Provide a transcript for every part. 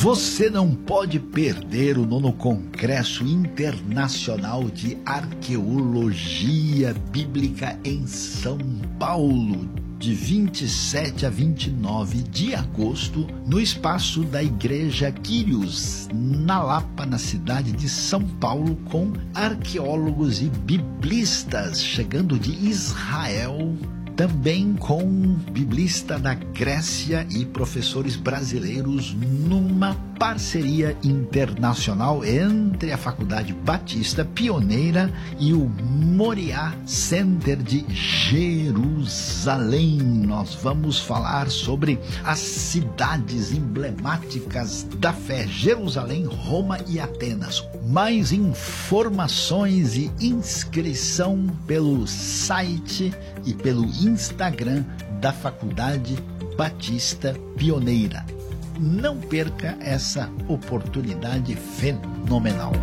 Você não pode perder o 9º Congresso Internacional de Arqueologia Bíblica em São Paulo, de 27 a 29 de agosto, no espaço da Igreja Quírios, na Lapa, na cidade de São Paulo, com arqueólogos e biblistas chegando de Israel, também com biblista da Grécia e professores brasileiros, numa parceria internacional entre a Faculdade Batista Pioneira e o Moriá Center de Jerusalém. Nós vamos falar sobre as cidades emblemáticas da fé: Jerusalém, Roma e Atenas. Mais informações e inscrição pelo site e pelo Instagram da Faculdade Batista Pioneira. Não perca essa oportunidade fenomenal.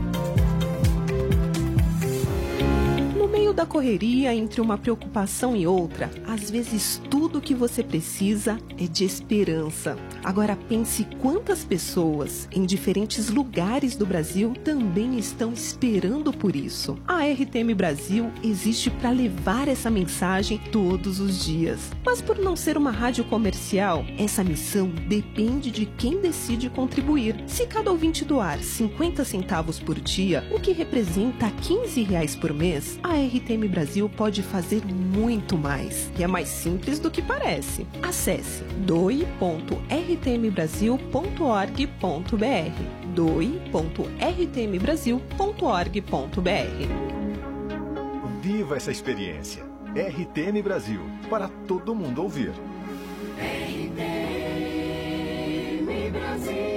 No meio da correria, entre uma preocupação e outra, às vezes tudo o que você precisa é de esperança. Agora pense quantas pessoas em diferentes lugares do Brasil também estão esperando por isso. A RTM Brasil existe para levar essa mensagem todos os dias. Mas por não ser uma rádio comercial, essa missão depende de quem decide contribuir. Se cada ouvinte doar 50 centavos por dia, o que representa R$15 por mês, a RTM Brasil pode fazer muito mais. E é mais simples do que parece. Acesse doe.rtmbrasil.org.br doe.rtmbrasil.org.br. Viva essa experiência. RTM Brasil, para todo mundo ouvir. RTM Brasil.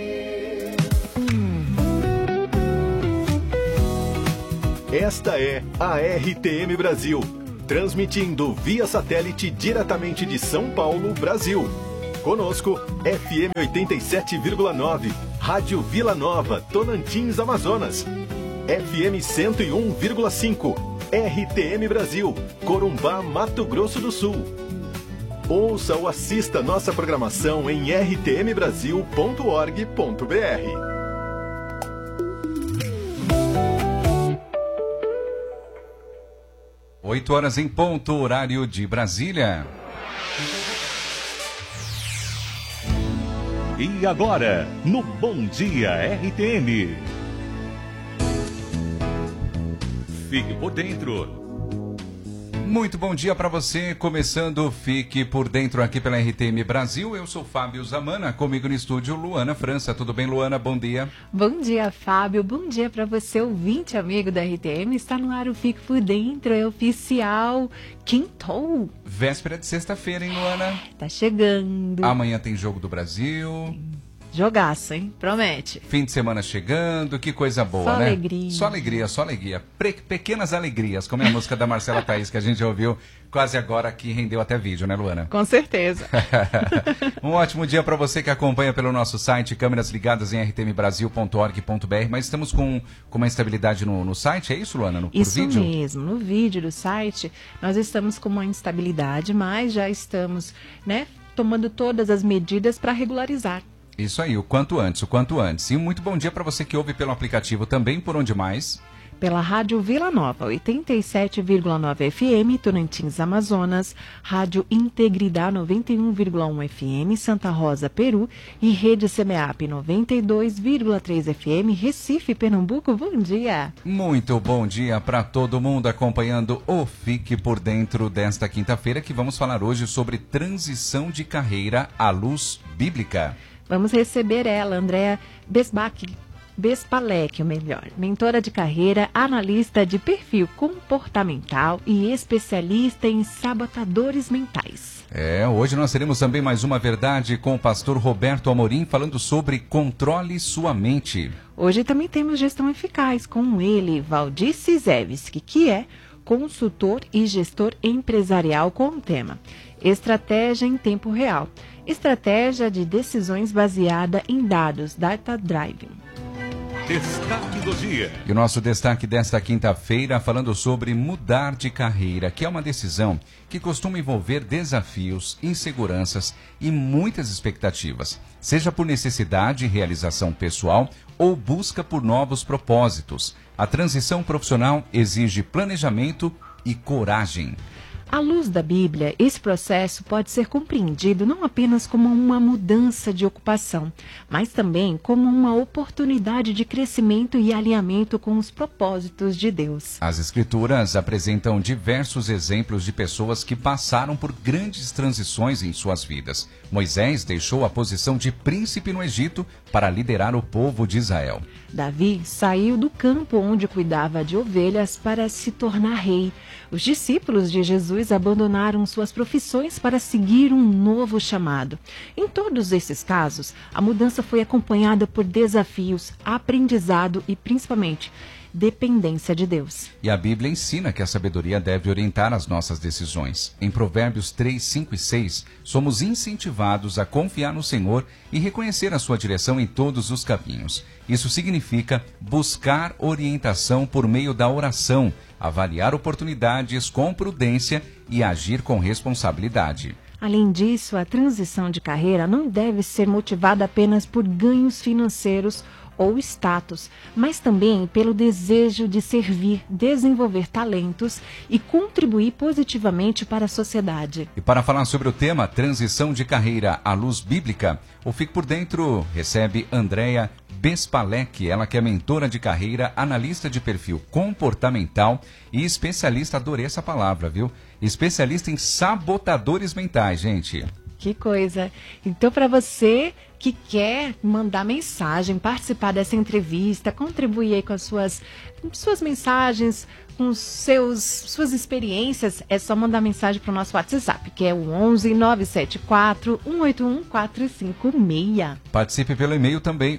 Esta é a RTM Brasil, transmitindo via satélite diretamente de São Paulo, Brasil. Conosco, FM 87,9, Rádio Vila Nova, Tonantins, Amazonas. FM 101,5, RTM Brasil, Corumbá, Mato Grosso do Sul. Ouça ou assista nossa programação em rtmbrasil.org.br. 8 horas em ponto, horário de Brasília. E agora, no Bom Dia RTM. Fique por dentro. Muito bom dia para você, começando Fique por Dentro aqui pela RTM Brasil. Eu sou Fábio Zamana, comigo no estúdio Luana França. Tudo bem, Luana? Bom dia. Bom dia, Fábio. Bom dia para você, ouvinte amigo da RTM. Está no ar o Fique por Dentro, é oficial. Quintou. Véspera de sexta-feira, hein, Luana? Tá chegando. Amanhã tem Jogo do Brasil. Jogaço, hein? Promete. Fim de semana chegando, que coisa boa, só né? Alegria. Só alegria, só alegria. Pequenas alegrias, como é a música da Marcela Thaís, que a gente ouviu quase agora, que rendeu até vídeo, né, Luana? Com certeza. Um ótimo dia para você que acompanha pelo nosso site, câmeras ligadas em rtmbrasil.org.br, mas estamos com uma instabilidade no site, é isso, Luana? Isso mesmo, no vídeo do site nós estamos com uma instabilidade, mas já estamos, né, tomando todas as medidas para regularizar. Isso aí, o quanto antes, o quanto antes. E um muito bom dia para você que ouve pelo aplicativo também, por onde mais? Pela Rádio Vila Nova, 87,9 FM, Tonantins, Amazonas, Rádio Integridade 91,1 FM, Santa Rosa, Peru e Rede CMEAP 92,3 FM, Recife, Pernambuco. Bom dia! Muito bom dia para todo mundo acompanhando o Fique por Dentro desta quinta-feira, que vamos falar hoje sobre transição de carreira à luz bíblica. Vamos receber ela, Andréa Bespalec, mentora de carreira, analista de perfil comportamental e especialista em sabotadores mentais. Hoje nós teremos também mais uma verdade com o pastor Roberto Amorim, falando sobre controle sua mente. Hoje também temos gestão eficaz com ele, Valdir Cizevski, que é consultor e gestor empresarial com o tema Estratégia em Tempo Real. Estratégia de decisões baseada em dados, Data Driving. Destaque do dia. E o nosso destaque desta quinta-feira falando sobre mudar de carreira, que é uma decisão que costuma envolver desafios, inseguranças e muitas expectativas, seja por necessidade e realização pessoal ou busca por novos propósitos. A transição profissional exige planejamento e coragem. À luz da Bíblia, esse processo pode ser compreendido não apenas como uma mudança de ocupação, mas também como uma oportunidade de crescimento e alinhamento com os propósitos de Deus. As Escrituras apresentam diversos exemplos de pessoas que passaram por grandes transições em suas vidas. Moisés deixou a posição de príncipe no Egito para liderar o povo de Israel. Davi saiu do campo onde cuidava de ovelhas para se tornar rei. Os discípulos de Jesus abandonaram suas profissões para seguir um novo chamado. Em todos esses casos, a mudança foi acompanhada por desafios, aprendizado e, principalmente, dependência de Deus. E a Bíblia ensina que a sabedoria deve orientar as nossas decisões. Em Provérbios 3, 5 e 6, somos incentivados a confiar no Senhor e reconhecer a sua direção em todos os caminhos. Isso significa buscar orientação por meio da oração, avaliar oportunidades com prudência e agir com responsabilidade. Além disso, a transição de carreira não deve ser motivada apenas por ganhos financeiros ou status, mas também pelo desejo de servir, desenvolver talentos e contribuir positivamente para a sociedade. E para falar sobre o tema transição de carreira à luz bíblica, o Fique por Dentro recebe Andréa Bespalec, ela que é mentora de carreira, analista de perfil comportamental e especialista, adorei essa palavra, viu? Especialista em sabotadores mentais, gente. Que coisa! Então, para você que quer mandar mensagem, participar dessa entrevista, contribuir aí com as suas mensagens, com suas experiências, é só mandar mensagem para o nosso WhatsApp, que é o 11 974 181 456. Participe pelo e-mail também,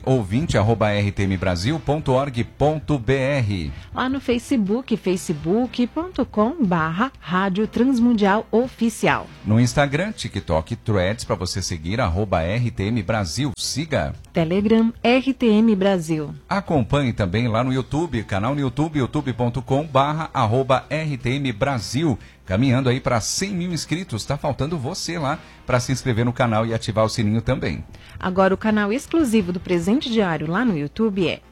ouvinte@rtmbrasil.org.br. Lá no Facebook, facebook.com/Rádio Transmundial Oficial. No Instagram, TikTok, Threads, para você seguir, @RTM Brasil. Siga. Telegram, RTM Brasil. Acompanhe também lá no YouTube, canal no YouTube, youtube.com/RTM Brasil. Caminhando aí para 100 mil inscritos, está faltando você lá para se inscrever no canal e ativar o sininho também. Agora o canal exclusivo do Presente Diário lá no YouTube é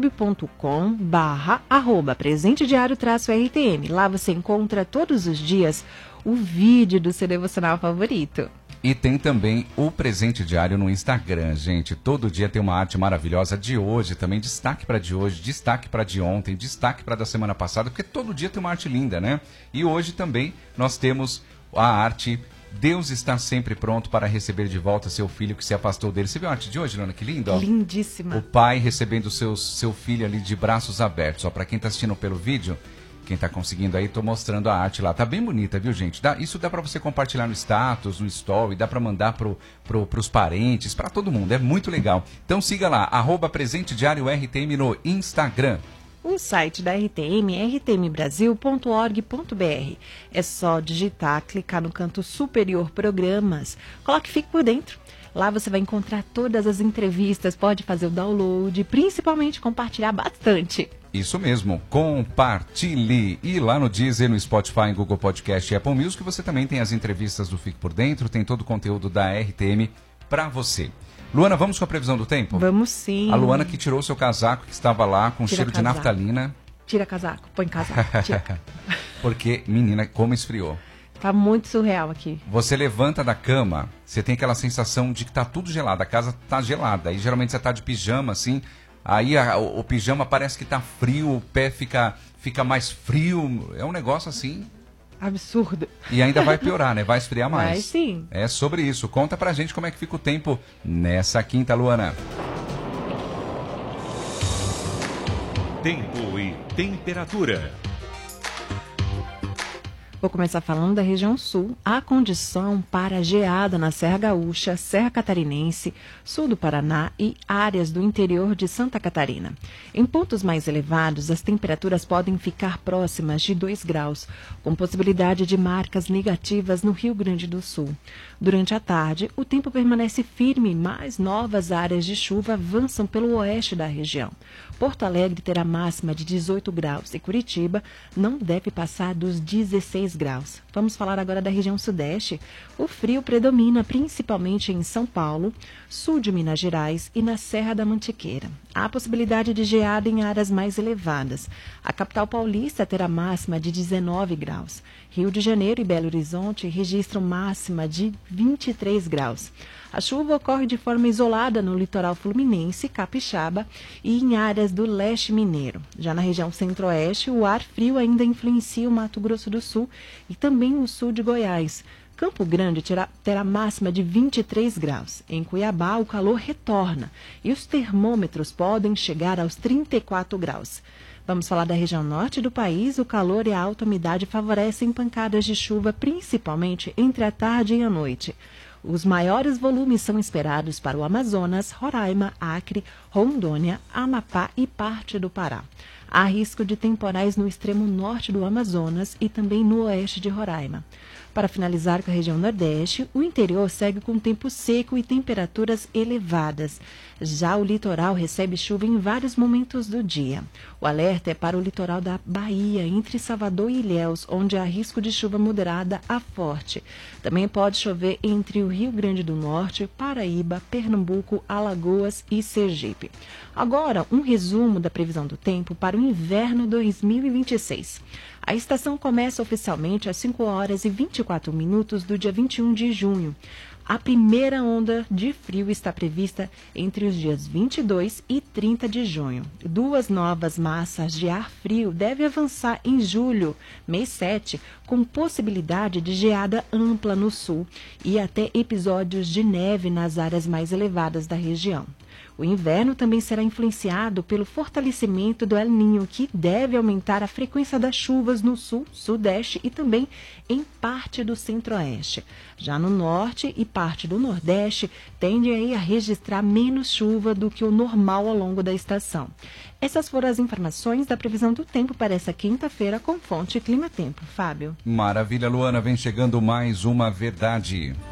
youtube.com/presentediario-RTM. Lá você encontra todos os dias o vídeo do seu devocional favorito. E tem também o Presente Diário no Instagram, gente. Todo dia tem uma arte maravilhosa de hoje também. Destaque para de hoje, destaque para de ontem, destaque para da semana passada, porque todo dia tem uma arte linda, né? E hoje também nós temos a arte Deus está sempre pronto para receber de volta seu filho que se afastou dele. Você viu a arte de hoje, Luana? Que lindo, ó. Lindíssima. O pai recebendo seu filho ali de braços abertos. Ó, para quem está assistindo pelo vídeo, quem está conseguindo aí, tô mostrando a arte lá. Tá bem bonita, viu, gente? Isso dá para você compartilhar no status, no story, dá para mandar pros parentes, para todo mundo. É muito legal. Então siga lá, @Presente Diário RTM no Instagram. O site da RTM é rtmbrasil.org.br. É só digitar, clicar no canto superior Programas, coloque Fique por Dentro. Lá você vai encontrar todas as entrevistas, pode fazer o download e principalmente compartilhar bastante. Isso mesmo, compartilhe. E lá no Deezer, no Spotify, Google Podcast e Apple Music, você também tem as entrevistas do Fique por Dentro, tem todo o conteúdo da RTM para você. Luana, vamos com a previsão do tempo? Vamos sim. A Luana que tirou seu casaco, que estava lá com cheiro de naftalina. Tira casaco, põe casaco, tira. Porque, menina, como esfriou. Tá muito surreal aqui. Você levanta da cama, você tem aquela sensação de que tá tudo gelado, a casa tá gelada. Aí geralmente você tá de pijama, assim, aí o pijama parece que tá frio, o pé fica mais frio. É um negócio assim... absurdo. E ainda vai piorar, né? Vai esfriar mais. Vai sim. É sobre isso. Conta pra gente como é que fica o tempo nessa quinta, Luana. Tempo e temperatura. Vou começar falando da região sul. Há condição para geada na Serra Gaúcha, Serra Catarinense, sul do Paraná e áreas do interior de Santa Catarina. Em pontos mais elevados, as temperaturas podem ficar próximas de 2 graus, com possibilidade de marcas negativas no Rio Grande do Sul. Durante a tarde, o tempo permanece firme, mas novas áreas de chuva avançam pelo oeste da região. Porto Alegre terá máxima de 18 graus e Curitiba não deve passar dos 16 graus. Vamos falar agora da região sudeste. O frio predomina principalmente em São Paulo, sul de Minas Gerais e na Serra da Mantiqueira. Há possibilidade de geada em áreas mais elevadas. A capital paulista terá máxima de 19 graus. Rio de Janeiro e Belo Horizonte registram máxima de 23 graus. A chuva ocorre de forma isolada no litoral fluminense, capixaba e em áreas do leste mineiro. Já na região centro-oeste, o ar frio ainda influencia o Mato Grosso do Sul e também o sul de Goiás. Campo Grande terá máxima de 23 graus. Em Cuiabá, o calor retorna e os termômetros podem chegar aos 34 graus. Vamos falar da região norte do país. O calor e a alta umidade favorecem pancadas de chuva, principalmente entre a tarde e a noite. Os maiores volumes são esperados para o Amazonas, Roraima, Acre, Rondônia, Amapá e parte do Pará. Há risco de temporais no extremo norte do Amazonas e também no oeste de Roraima. Para finalizar com a região nordeste, o interior segue com tempo seco e temperaturas elevadas. Já o litoral recebe chuva em vários momentos do dia. O alerta é para o litoral da Bahia, entre Salvador e Ilhéus, onde há risco de chuva moderada a forte. Também pode chover entre o Rio Grande do Norte, Paraíba, Pernambuco, Alagoas e Sergipe. Agora, um resumo da previsão do tempo para o inverno 2026. A estação começa oficialmente às 5 horas e 24 minutos do dia 21 de junho. A primeira onda de frio está prevista entre os dias 22 e 30 de junho. 2 novas massas de ar frio devem avançar em julho, mês 7, com possibilidade de geada ampla no sul e até episódios de neve nas áreas mais elevadas da região. O inverno também será influenciado pelo fortalecimento do El Niño, que deve aumentar a frequência das chuvas no sul, sudeste e também em parte do centro-oeste. Já no norte e parte do nordeste, tende aí a registrar menos chuva do que o normal ao longo da estação. Essas foram as informações da previsão do tempo para essa quinta-feira com fonte Clima Tempo. Fábio. Maravilha, Luana. Vem chegando mais uma verdade.